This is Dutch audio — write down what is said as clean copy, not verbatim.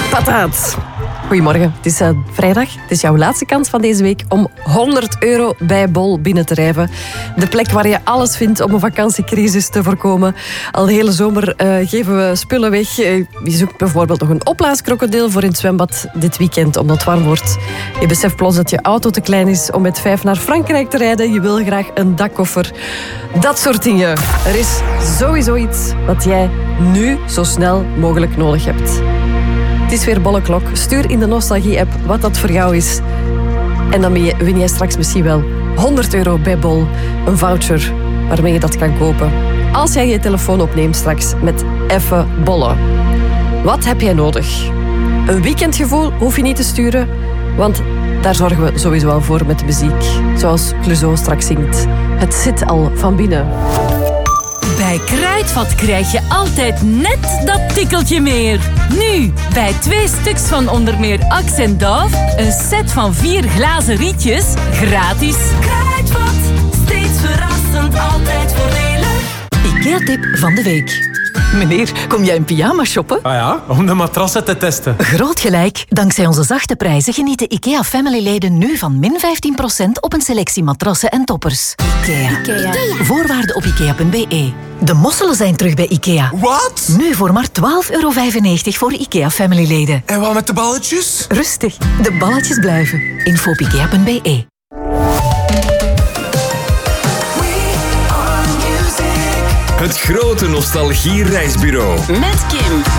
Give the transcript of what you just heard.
Pataat. Goedemorgen, het is vrijdag. Het is jouw laatste kans van deze week om €100 bij Bol binnen te rijven. De plek waar je alles vindt om een vakantiecrisis te voorkomen. Al de hele zomer geven we spullen weg. Je zoekt bijvoorbeeld nog een opblaaskrokodil voor in het zwembad dit weekend, omdat het warm wordt. Je beseft plots dat je auto te klein is om met 5 naar Frankrijk te rijden. Je wil graag een dakkoffer. Dat soort dingen. Er is sowieso iets wat jij nu zo snel mogelijk nodig hebt. Het is weer bolle klok. Stuur in de Nostalgie-app wat dat voor jou is. En dan win jij straks misschien wel €100 bij Bol. Een voucher waarmee je dat kan kopen. Als jij je telefoon opneemt straks met Effe Bollen. Wat heb jij nodig? Een weekendgevoel hoef je niet te sturen, want daar zorgen we sowieso al voor met de muziek. Zoals Clouseau straks zingt. Het zit al van binnen. Bij Kruidvat krijg je altijd net dat tikkeltje meer. Nu, bij 2 stuks van onder meer Axe en Dove, een set van 4 glazen rietjes, gratis. Kruidvat, steeds verrassend, altijd voordelig. IKEA-tip van de week. Meneer, kom jij in pyjama shoppen? Ah ja, om de matrassen te testen. Groot gelijk. Dankzij onze zachte prijzen genieten IKEA Family-leden nu van min 15% op een selectie matrassen en toppers. IKEA. Voorwaarden op ikea.be. De mosselen zijn terug bij IKEA. Wat? Nu voor maar €12,95 voor IKEA Family-leden. En wat met de balletjes? Rustig, de balletjes blijven. Info op ikea.be. Het grote nostalgie-reisbureau. Met Kim.